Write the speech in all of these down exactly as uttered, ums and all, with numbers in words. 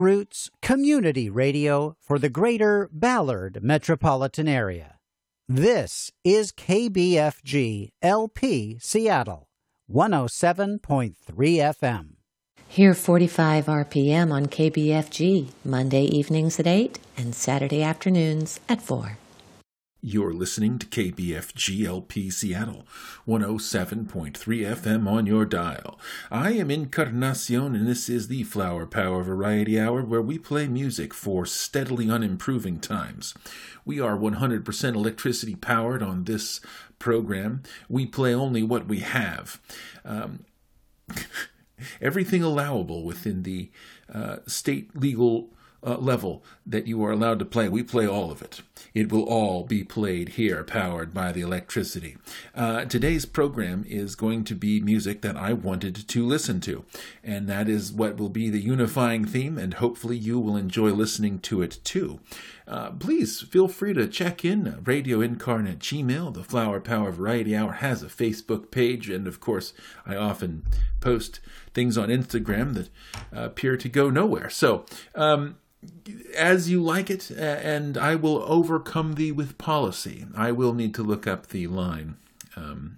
Roots Community Radio for the greater Ballard metropolitan area. This is K B F G L P Seattle, one oh seven point three F M. Hear forty-five R P M on K B F G, Monday evenings at eight and Saturday afternoons at four. You're listening to K B F G L P Seattle, one oh seven point three F M on your dial. I am Encarnacion, and this is the Flower Power Variety Hour, where we play music for steadily unimproving times. We are one hundred percent electricity powered on this program. We play only what we have. Um, everything allowable within the uh, state legal Uh, level that you are allowed to play. We play all of it. It will all be played here, powered by the electricity. Uh, today's program is going to be music that I wanted to listen to, and that is what will be the unifying theme, and hopefully you will enjoy listening to it too. Uh, please feel free to check in, Radio Incarnate Gmail. The Flower Power Variety Hour has a Facebook page, and of course I often post things on Instagram that uh, appear to go nowhere. So, um, as you like it, and I will overcome thee with policy. I will need to look up the line. Um,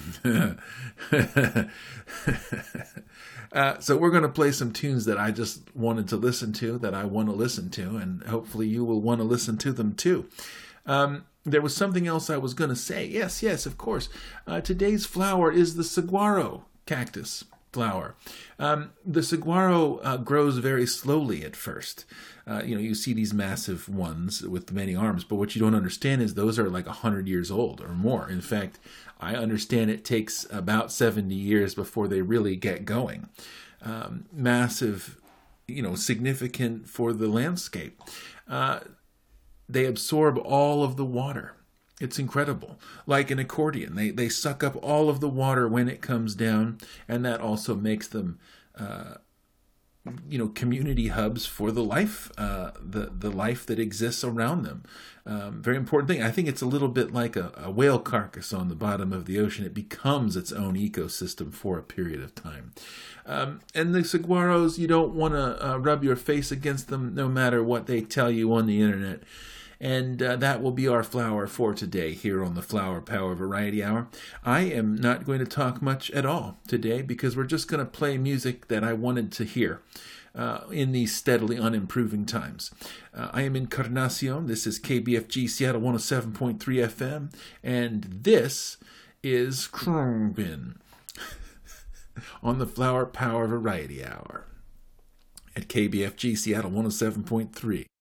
uh, so we're going to play some tunes that I just wanted to listen to, that I want to listen to, and hopefully you will want to listen to them too. Um, there was something else I was going to say. Yes, yes, of course. Uh, today's flower is the saguaro cactus flower. Um, the saguaro uh, grows very slowly at first. Uh, you know, you see these massive ones with many arms, but what you don't understand is those are like one hundred years old or more. In fact, I understand it takes about seventy years before they really get going. Um, massive, you know, significant for the landscape. Uh, they absorb all of the water. It's incredible. Like an accordion, they they suck up all of the water when it comes down, and that also makes them, uh, you know, community hubs for the life, uh, the the life that exists around them. Um, very important thing. I think it's a little bit like a, a whale carcass on the bottom of the ocean. It becomes its own ecosystem for a period of time. Um, and the saguaros, you don't want to uh, rub your face against them, no matter what they tell you on the internet. And uh, that will be our flower for today here on the Flower Power Variety Hour. I am not going to talk much at all today because we're just going to play music that I wanted to hear uh, in these steadily unimproving times. Uh, I am Encarnacion. This is K B F G Seattle one oh seven point three F M. And this is Krumbin on the Flower Power Variety Hour at K B F G Seattle one oh seven point three.